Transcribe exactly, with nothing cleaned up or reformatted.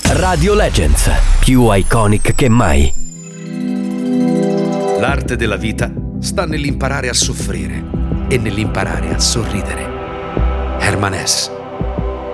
Radio Legends, più iconic che mai. L'arte della vita sta nell'imparare a soffrire e nell'imparare a sorridere. Herman Hesse.